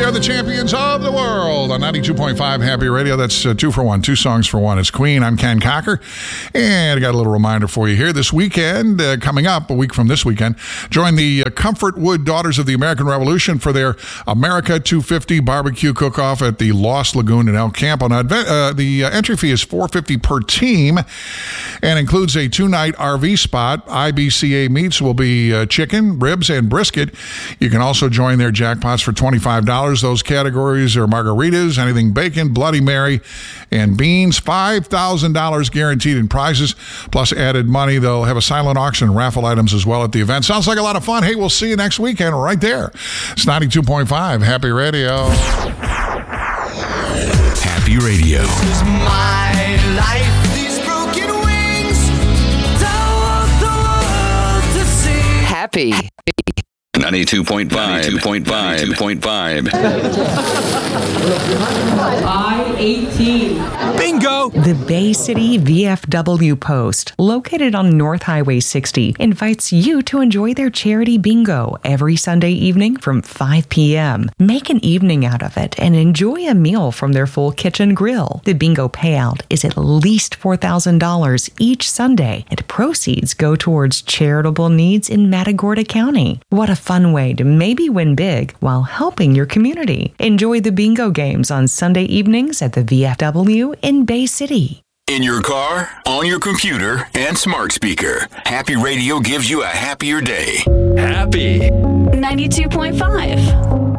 are the champions of the world on 92.5 Happy Radio. That's 2 for 1, 2 songs for 1. It's Queen. I'm Ken Cocker. And I got a little reminder for you here. This weekend, coming up, a week from this weekend, join the Comfort Wood Daughters of the American Revolution for their America 250 barbecue cook-off at the Lost Lagoon in El Campo. Now, the entry fee is $4.50 per team and includes a 2-night RV spot. IBCA meats will be chicken, ribs, and brisket. You can also join their jackpots for $25. Those categories are margaritas, anything bacon, Bloody Mary, and beans. $5,000 guaranteed in prizes, plus added money. They'll have a silent auction and raffle items as well at the event. Sounds like a lot of fun. Hey, we'll see you next weekend right there. It's 92.5 Happy Radio. Happy Radio. This is my life. These broken wings. Don't want the world to see. Happy. 92.5. 92.5. I-18. Bingo! The Bay City VFW Post, located on North Highway 60, invites you to enjoy their charity bingo every Sunday evening from 5 p.m. Make an evening out of it and enjoy a meal from their full kitchen grill. The bingo payout is at least $4,000 each Sunday, and proceeds go towards charitable needs in Matagorda County. What a fun way to maybe win big while helping your community. Enjoy the bingo games on Sunday evenings at the VFW in Bay City. In your car, on your computer, and smart speaker, Happy Radio gives you a happier day. Happy. 92.5.